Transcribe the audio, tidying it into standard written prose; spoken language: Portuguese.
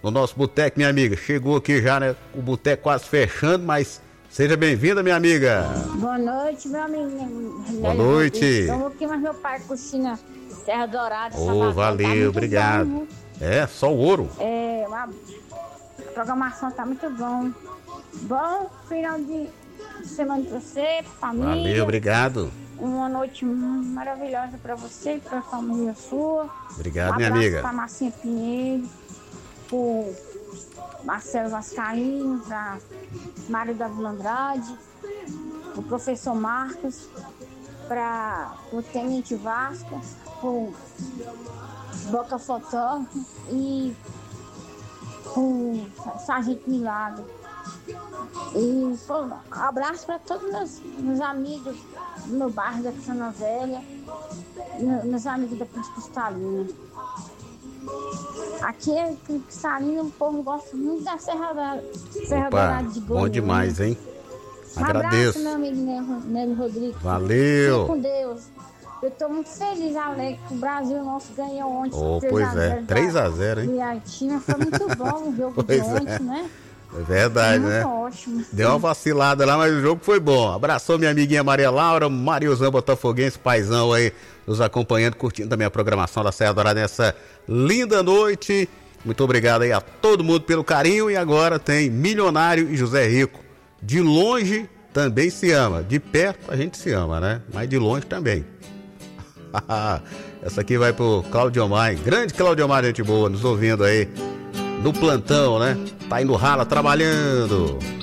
no nosso boteco, minha amiga. Chegou aqui já, né? O boteco quase fechando, mas seja bem-vinda, minha amiga. Boa noite, meu amigo. Boa noite. Estou aqui, mas meu pai cozinha Serra Dourada. Valeu, obrigado. Bom, só o ouro. A programação tá muito bom. Bom final de semana pra você, pra família. Valeu, obrigado. Uma noite maravilhosa pra você e pra família sua. Obrigado, minha amiga. Pra Marcinha Pinheiro, pro Marcelo Vascaíno, pra Mário da Vila Andrade, pro professor Marcos, para o Tenente Vasco, pro Boca Fotógrafo e o Sargento Milagre. E abraço para todos meus amigos do meu bairro da Piscina Velha, meus amigos da Ponte Cristalina. Aqui em Cristalina o povo gosta muito da Serra Dourada de Goiânia. Bom demais, hein? Um abraço, Agradeço. meu amigo Nélio Rodrigues. Valeu. Fique com Deus. Eu tô muito feliz, alegre, que o Brasil nosso ganhou ontem. 3x0, hein? E a Argentina foi muito bom o jogo de ontem, né? É verdade, muito né? Ótimo. Deu uma vacilada lá, mas o jogo foi bom. Abraçou minha amiguinha Maria Laura, Mariozão Botafoguense, paizão aí, nos acompanhando, curtindo também a programação da Serra Dourada nessa linda noite. Muito obrigado aí a todo mundo pelo carinho. E agora tem Milionário e José Rico. De longe também se ama. De perto a gente se ama, né? Mas de longe também. Essa aqui vai pro Claudio Omar. Grande Claudio Omar, gente boa, nos ouvindo aí no plantão, né? Tá indo rala trabalhando.